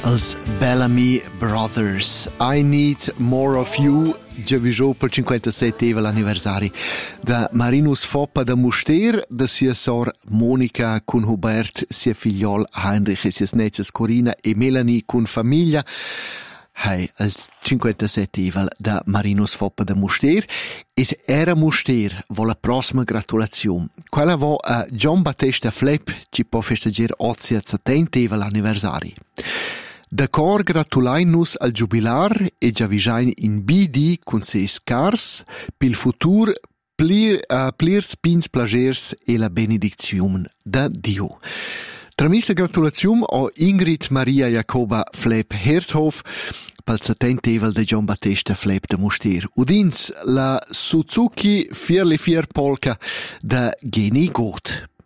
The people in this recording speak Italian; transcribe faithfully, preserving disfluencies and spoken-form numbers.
als Bellamy Brothers. I Need More of You, già per cinquantasette l'anniversari da Marinus Foppa da Muster, da sia sor Monica con Hubert, sia figliol Heinrich e sia nezzas Corina e Melanie con famiglia. Hai als cinquantasette da Marinus Foppa da Muster ed era Muster vo la prossima gratulazione. Quella vo a John Battista Flepp ci può festeggiare ozia settanta l'anniversari. D'accordo, gratulainus al jubilar e già visain in B D con sei scars pil futur plir, uh, plirs pins plagers e la benedizione da Dio. Tramis la gratulazione o Ingrid Maria Jacoba Flepp Hershof pal settentevel de John Battista Flepp de Muster. Udins la Suzuki vier le vier Polka da Geni Goth.